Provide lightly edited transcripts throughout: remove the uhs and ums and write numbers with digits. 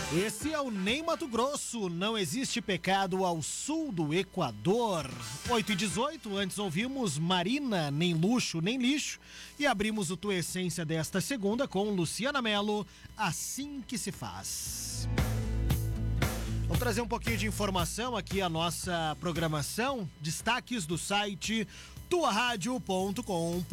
Esse é o Ney Mato Grosso, não existe pecado ao sul do Equador. 8h18, antes ouvimos Marina, nem luxo, nem lixo. E abrimos o Tua Essência desta segunda com Luciana Mello, Assim que se faz. Vamos trazer um pouquinho de informação aqui à nossa programação. Destaques do site tuaradio.com.br.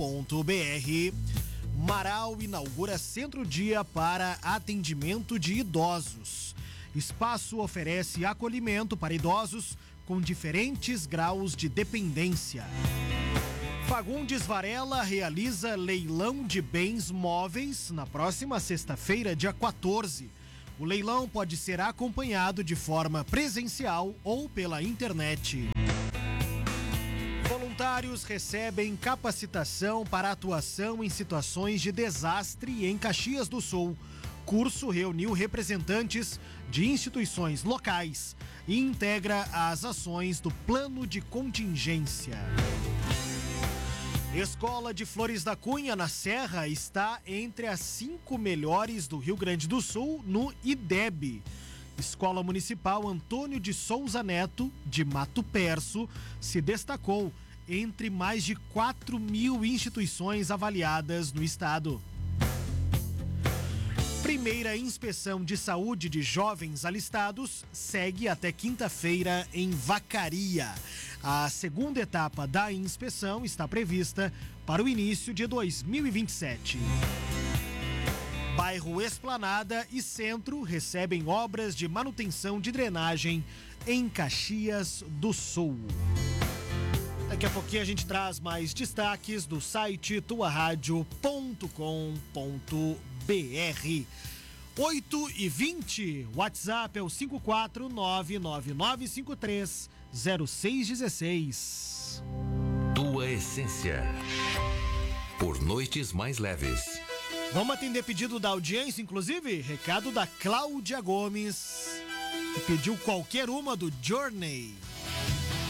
Marau inaugura centro-dia para atendimento de idosos. Espaço oferece acolhimento para idosos com diferentes graus de dependência. Fagundes Varela realiza leilão de bens móveis na próxima sexta-feira, dia 14. O leilão pode ser acompanhado de forma presencial ou pela internet. Voluntários recebem capacitação para atuação em situações de desastre em Caxias do Sul. Curso reuniu representantes de instituições locais e integra as ações do Plano de Contingência. Escola de Flores da Cunha, na Serra, está entre as 5 melhores do Rio Grande do Sul no IDEB. Escola Municipal Antônio de Souza Neto, de Mato Perso, se destacou entre mais de 4.000 instituições avaliadas no estado. Primeira inspeção de saúde de jovens alistados segue até quinta-feira em Vacaria. A segunda etapa da inspeção está prevista para o início de 2027. Bairro Esplanada e Centro recebem obras de manutenção de drenagem em Caxias do Sul. Daqui a pouquinho a gente traz mais destaques do site tuaradio.com.br. 8h20, WhatsApp é o 54999530616. Tua Essência. Por noites mais leves. Vamos atender pedido da audiência, inclusive? Recado da Cláudia Gomes, que pediu qualquer uma do Journey.